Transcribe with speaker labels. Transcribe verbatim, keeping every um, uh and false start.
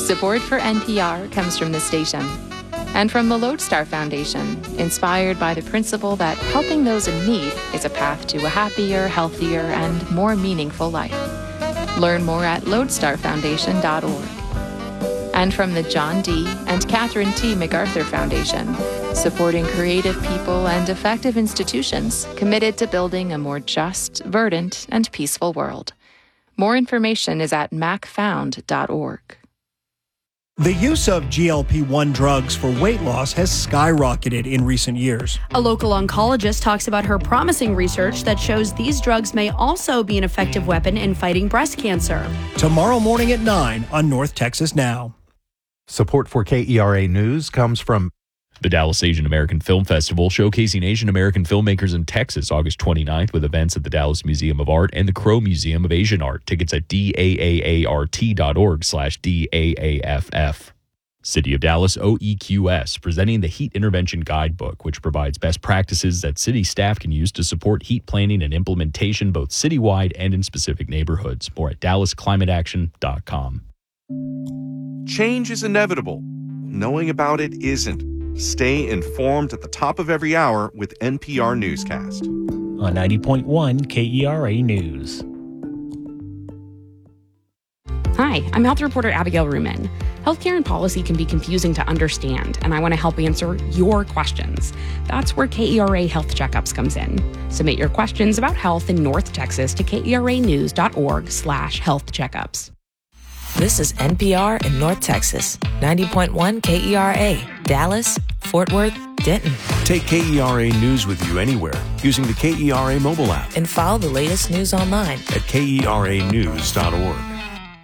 Speaker 1: Support for N P R comes from the station and from the Lodestar Foundation, inspired by the principle that helping those in need is a path to a happier, healthier, and more meaningful life. Learn more at lodestar foundation dot org. And from the John D. and Catherine T. MacArthur Foundation, supporting creative people and effective institutions committed to building a more just, verdant, and peaceful world. More information is at mac found dot org.
Speaker 2: The use of G L P one drugs for weight loss has skyrocketed in recent years.
Speaker 3: A local oncologist talks about her promising research that shows these drugs may also be an effective weapon in fighting breast cancer.
Speaker 2: Tomorrow morning at nine on North Texas Now.
Speaker 4: Support for K E R A News comes from
Speaker 5: the Dallas Asian American Film Festival, showcasing Asian American filmmakers in Texas, August twenty-ninth, with events at the Dallas Museum of Art and the Crow Museum of Asian Art. Tickets at daart.org slash DAAFF. City of Dallas O E Q S, presenting the Heat Intervention Guidebook, which provides best practices that city staff can use to support heat planning and implementation both citywide and in specific neighborhoods. More at dallas climate action dot com.
Speaker 6: Change is inevitable. Knowing about it isn't. Stay informed at the top of every hour with N P R Newscast.
Speaker 7: On ninety point one K E R A News.
Speaker 8: Hi, I'm health reporter Abigail Ruman. Healthcare and policy can be confusing to understand, and I want to help answer your questions. That's where K E R A Health Checkups comes in. Submit your questions about health in North Texas to keranews.org slash health checkups.
Speaker 9: This is N P R in North Texas, ninety point one K E R A, Dallas, Fort Worth, Denton.
Speaker 10: Take K E R A News with you anywhere using the K E R A mobile app.
Speaker 9: And follow the latest news online
Speaker 10: at K E R A news dot org.